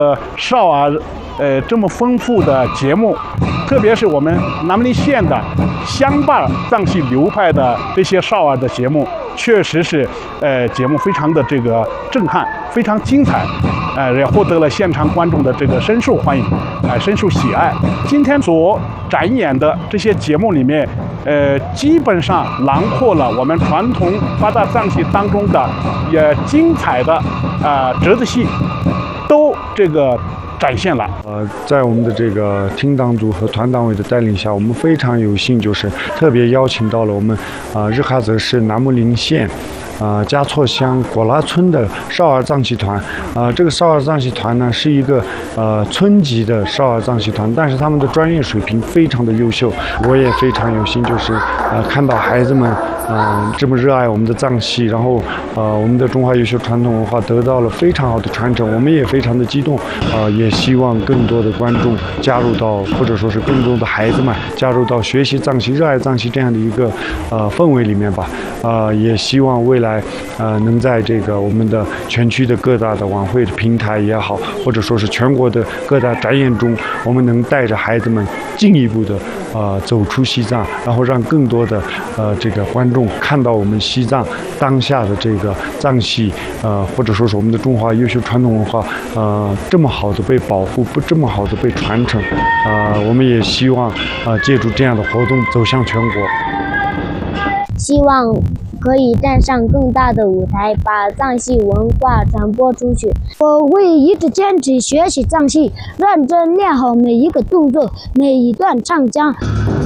少儿这么丰富的节目，特别是我们南木林县的乡坝藏戏流派的这些少儿的节目，确实是节目非常的这个震撼，非常精彩，也获得了现场观众的这个深受欢迎，深受喜爱。今天所展演的这些节目里面，基本上囊括了我们传统八大藏戏当中的精彩的折子戏，都这个展现了。 在我们的这个厅党组和团党委的带领下，我们非常有幸，就是特别邀请到了我们日喀则市南木林县嘉措乡果拉村的少儿藏戏团。这个少儿藏戏团呢是一个村级的少儿藏戏团，但是他们的专业水平非常的优秀。我也非常有幸，就是看到孩子们这么热爱我们的藏戏，然后我们的中华优秀传统文化得到了非常好的传承，我们也非常的激动，也希望更多的观众加入到，或者说是更多的孩子们加入到学习藏戏、热爱藏戏这样的一个氛围里面吧。也希望未来能在这个我们的全区的各大的晚会的平台也好，或者说是全国的各大展演中，我们能带着孩子们进一步的走出西藏，然后让更多的这个观众看到我们西藏当下的这个藏戏或者说是我们的中华优秀传统文化这么好的被保护，这么好的被传承。我们也希望借助这样的活动走向全国， 希望可以站上更大的舞台，把藏戏文化传播出去。我会一直坚持学习藏戏，认真练好每一个动作，每一段唱腔。